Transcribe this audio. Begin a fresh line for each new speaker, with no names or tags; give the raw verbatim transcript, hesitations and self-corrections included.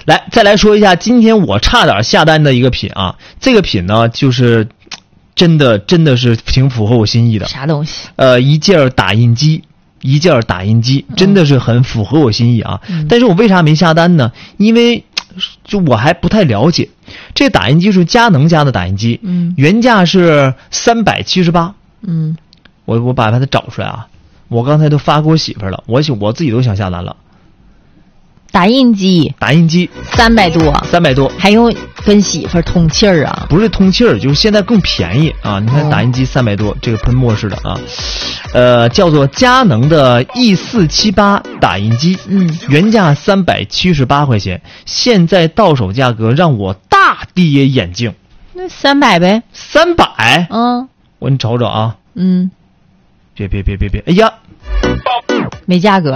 来，再来说一下今天我差点下单的一个品啊，这个品呢就是真的真的是挺符合我心意的。
啥东西？
呃，一件打印机，一件打印机，真的是很符合我心意啊。嗯、但是我为啥没下单呢？因为就我还不太了解，这打印机是佳能家的打印机，
嗯，
原价是三百七十八，
嗯，
我我把它找出来啊，我刚才都发给我媳妇了，我我自己都想下单了。
打印机，
打印机
三百多，
三百多，
还用跟媳妇儿通气儿啊？
不是通气儿，就是现在更便宜啊！你看打印机三百多，这个喷墨式的啊，呃，叫做佳能的 E 四七八打印机，
嗯，
原价三百七十八块钱，现在到手价格让我大跌眼镜。
那三百呗？
三百？
嗯，
我给你瞅瞅啊。
嗯，
别别别别别！哎呀，
没价格。